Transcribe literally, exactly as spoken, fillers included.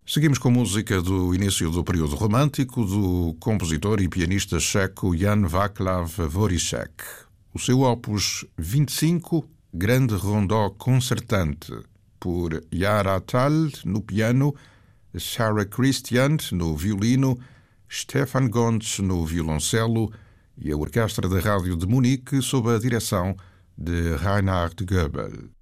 Seguimos com música do início do período romântico do compositor e pianista checo Jan Václav Dvořák. O seu opus vinte e cinco, Grande Rondó Concertante, por Jara Tal no piano, Sarah Christian no violino, Stefan Gontz no violoncelo e a Orquestra da Rádio de Munique sob a direção de Reinhard Goebel.